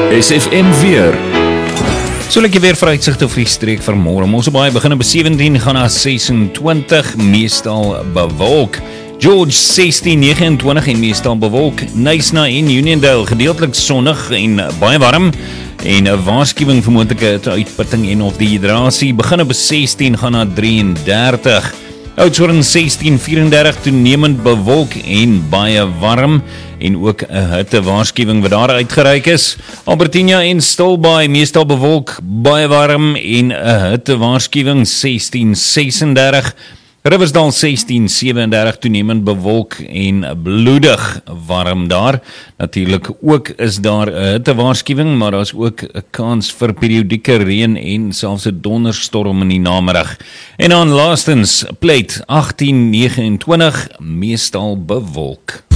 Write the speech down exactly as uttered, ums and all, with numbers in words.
S F M weer. So lekker weer vooruitsigte vir die streek van môre. Ons baie begin op sewentien gaan na sesentwintig, meestal bewolk. George sestien negenentwintig en meestal bewolk. Knysna en Uniondale gedeeltelik sonnig en baie warm. En 'n waarskuwing vir moontlike uitputting en of dehydrasie. Begin op sestien gaan na drieëndertig. Oudtshoorn sestien vierendertig, toenemend bewolk en baie warm en ook 'n hittewaarskuwing wat daar uitgereik is. Albertina en Stilbaai meestal bewolk, baie warm en 'n hittewaarskuwing sestien sesendertig. Riversdal sestien sewendertig, toenemend bewolk en bloedig warm daar. Natuurlik ook is daar 'n hittewaarskuwing, maar daar is ook 'n kans vir periodieke reën en selfs 'n donderstorm in die namiddag. En dan laastens, Plate agttien negenentwintig, meestal bewolk.